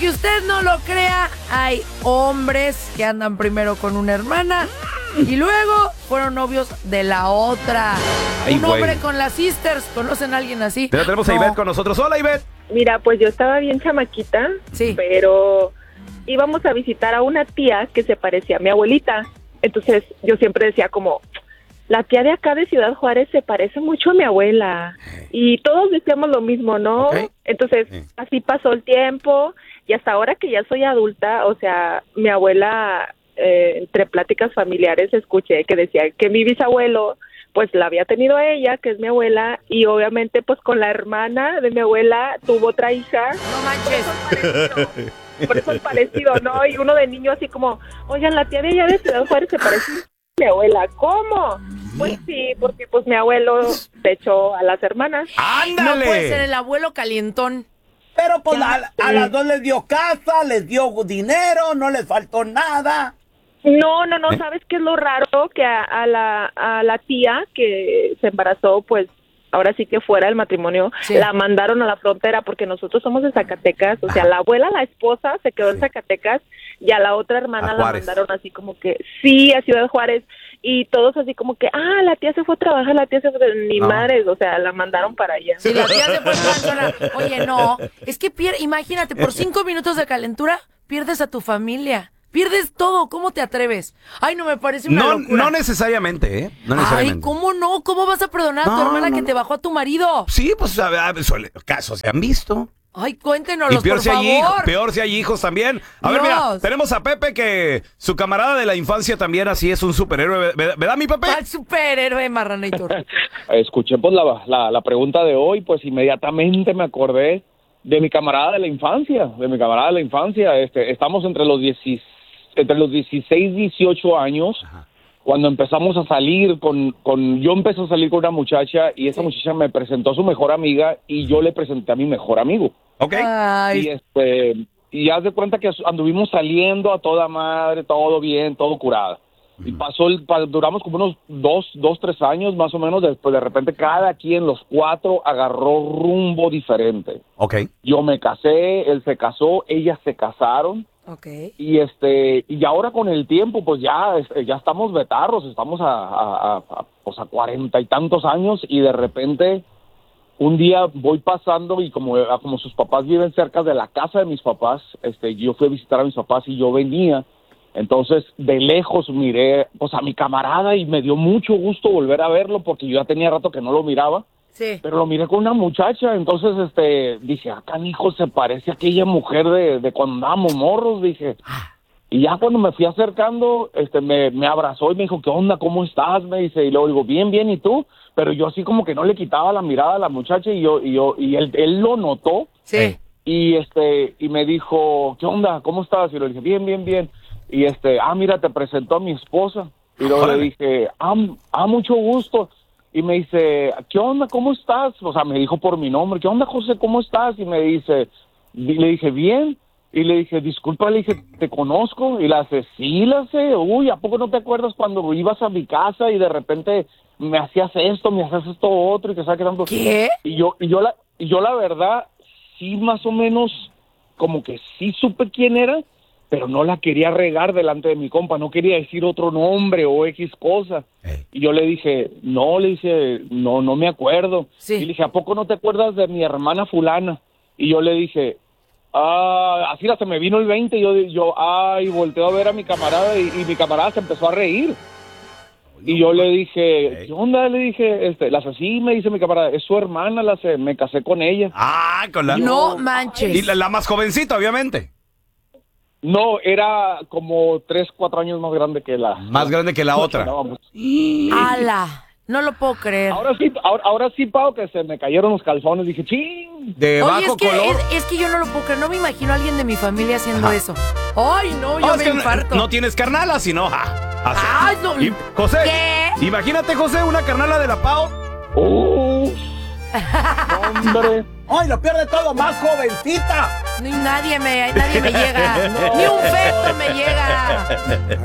Aunque usted no lo crea, hay hombres que andan primero con una hermana y luego fueron novios de la otra. Ay, un hombre güey. con las sisters. ¿Conocen a alguien así? Ya tenemos a Ivette con nosotros. Hola, Ivette. Mira, pues yo estaba bien chamaquita, Sí. pero íbamos a visitar a una tía que se parecía a mi abuelita. Entonces yo siempre decía como, la tía de acá de Ciudad Juárez se parece mucho a mi abuela. Y todos decíamos lo mismo, ¿no? Ok. Entonces Sí. así pasó el tiempo y hasta ahora que ya soy adulta, o sea, mi abuela, entre pláticas familiares escuché que decía que mi bisabuelo pues la había tenido a ella, que es mi abuela, y obviamente pues con la hermana de mi abuela tuvo otra hija. No manches. Por eso es parecido, ¿no? Y uno de niño así como, oigan, la tía de ella de Ciudad Juárez se parece a mi abuela. ¿Cómo? Pues sí, porque pues mi abuelo se echó a las hermanas. No puede ser ¡Ándale! el abuelo calientón. Pero pues a las dos les dio casa, les dio dinero, no les faltó nada. No, ¿sabes qué es lo raro? Que a la tía que se embarazó, pues ahora sí que fuera del matrimonio, Sí. la mandaron a la frontera porque nosotros somos de Zacatecas, o sea, la abuela, la esposa, se quedó en Zacatecas y a la otra hermana A la Juárez. mandaron así como que, sí, a Ciudad Juárez, y todos así como que, la tía se fue a trabajar, la tía se fue, ni No. madres, o sea, la mandaron para allá. Si la tía se fue sola. Oye, no. Es que imagínate, por 5 minutos de calentura, pierdes a tu familia. Pierdes todo. ¿Cómo te atreves? Ay, no, me parece una No, locura. no necesariamente, ¿eh? No Ay, necesariamente. ¿cómo no? ¿Cómo vas a perdonar a tu No, hermana no, que no. te bajó a tu marido? Sí, pues casos se han visto. Ay, cuéntenoslos, Y peor por si hay favor. peor si hay hijos también. A ver, mira, Dios. tenemos a Pepe que su camarada de la infancia también así es un superhéroe. ¿Verdad, mi Pepe? Al superhéroe, Marranator. Escuché pues la pregunta de hoy, pues inmediatamente me acordé de mi camarada de la infancia, estamos entre los 16, 18 años, cuando empezamos a salir yo empecé a salir con una muchacha y esa muchacha me presentó a su mejor amiga y yo le presenté a mi mejor amigo. Ok. Ay, Y haz de cuenta que anduvimos saliendo a toda madre, todo bien, todo curada. Y duramos como unos 3 años más o menos, después de repente cada quien, los 4, agarró rumbo diferente. Ok. Yo me casé, él se casó, ellas se casaron, ok. y ahora con el tiempo pues ya estamos betarros, estamos a 40 y tantos años, y de repente un día voy pasando y como sus papás viven cerca de la casa de mis papás, yo fui a visitar a mis papás y yo venía. Entonces, de lejos miré pues a mi camarada y me dio mucho gusto volver a verlo porque yo ya tenía rato que no lo miraba, Sí. pero lo miré con una muchacha. Entonces, dije, canijo, se parece a aquella mujer de cuando andábamos morros, dije. Y ya cuando me fui acercando, me abrazó y me dijo, ¿qué onda? ¿Cómo estás? Me dice, y luego digo, bien, bien, ¿y tú? Pero yo así como que no le quitaba la mirada a la muchacha y él lo notó. Sí. Y me dijo, ¿qué onda? ¿Cómo estás? Y le dije, bien, bien, bien. Y mira, te presentó a mi esposa. Y luego le dije, mucho gusto. Y me dice, ¿qué onda? ¿Cómo estás? O sea, me dijo por mi nombre, ¿qué onda, José? ¿Cómo estás? Y le dije, bien. Y le dije, disculpa, le dije, ¿te conozco? Y la hace, sí, la sé. Uy, ¿a poco no te acuerdas cuando ibas a mi casa y de repente me hacías esto otro y que sabes qué tanto? ¿Qué? Y yo la verdad, sí, más o menos, como que sí supe quién era, pero no la quería regar delante de mi compa, no quería decir otro nombre o X cosa. Y yo le dije, no me acuerdo. Sí. Y le dije, ¿a poco no te acuerdas de mi hermana fulana? Y yo le dije, así se me vino el 20, y yo volteo a ver a mi camarada y mi camarada se empezó a reír. Y yo le dije, ¿qué onda? Le dije, así me dice mi camarada, es su hermana, me casé con ella. Con la... No manches. Y la más jovencita, obviamente. No, era como 3, 4 años más grande que la... Más grande que la otra. ¡Hala! No lo puedo creer. Ahora sí, Pau, que se me cayeron los calzones. Dije, ¡ching! De Oye, bajo color. es que yo no lo puedo creer. No me imagino a alguien de mi familia haciendo eso. ¡Ay, no! Yo Es me que infarto. no tienes carnala, sino... así. ¡Ay, no! Y, José, ¿Qué? imagínate, José, una carnala de la Pau. Hombre. ¡Ay, lo pierde todo, más jovencita! Nadie me llega. Ni un feto me llega.